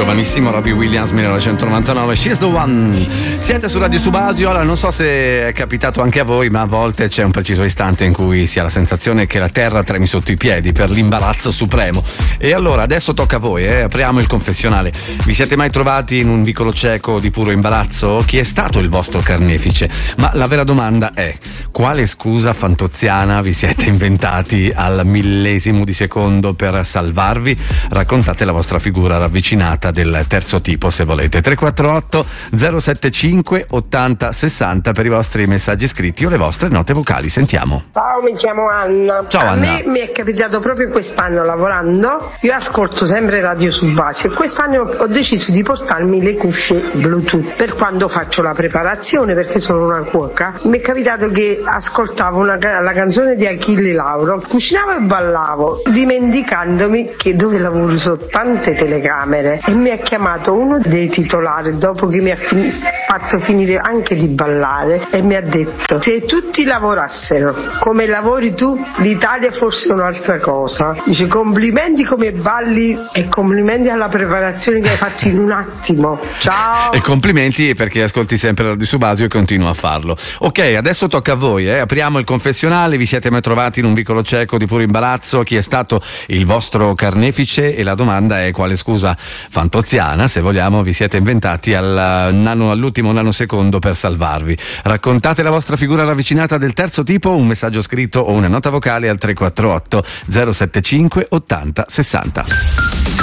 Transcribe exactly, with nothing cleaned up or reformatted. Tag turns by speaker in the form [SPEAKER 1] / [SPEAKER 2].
[SPEAKER 1] giovanissimo Robbie Williams, millenovecentonovantanove, She's the One. Siete su Radio Subasio. Allora, non so se è capitato anche a voi, ma a volte c'è un preciso istante in cui si ha la sensazione che la terra tremi sotto i piedi per l'imbarazzo supremo. E allora adesso tocca a voi, eh? Apriamo il confessionale. Vi siete mai trovati in un vicolo cieco di puro imbarazzo? Chi è stato il vostro carnefice? Ma la vera domanda è: quale scusa fantoziana vi siete inventati al millesimo di secondo per salvarvi? Raccontate la vostra figura ravvicinata del terzo tipo, se volete. Tre quattro otto zero sette cinque ottanta sessanta per i vostri messaggi scritti o le vostre note vocali. Sentiamo.
[SPEAKER 2] Ciao, mi chiamo Anna.
[SPEAKER 1] Ciao
[SPEAKER 2] A
[SPEAKER 1] Anna.
[SPEAKER 2] me mi è capitato proprio quest'anno lavorando. Io ascolto sempre Radio Subasio e quest'anno ho deciso di portarmi le cuffie Bluetooth per quando faccio la preparazione, perché sono una cuoca. Mi è capitato che ascoltavo una, la canzone di Achille Lauro, cucinavo e ballavo, dimenticandomi che dove lavoro sono tante telecamere, e mi ha chiamato uno dei titolari dopo che mi ha fin- fatto finire anche di ballare e mi ha detto: se tutti lavorassero come lavori tu, l'Italia fosse un'altra cosa. Dice: complimenti come balli e complimenti alla preparazione che hai fatto in un attimo. Ciao.
[SPEAKER 1] E complimenti perché ascolti sempre Radio Subasio e continua a farlo. Ok, adesso tocca a voi, eh? Apriamo il confessionale. Vi siete mai trovati in un vicolo cieco di puro imbarazzo? Chi è stato il vostro carnefice? E la domanda è: quale scusa fantoziana, se vogliamo, vi siete inventati al nano, all'ultimo nanosecondo per salvarvi? Raccontate la vostra figura ravvicinata del terzo tipo, un messaggio scritto o una nota vocale al tre quattro otto zero sette cinque ottanta sessanta.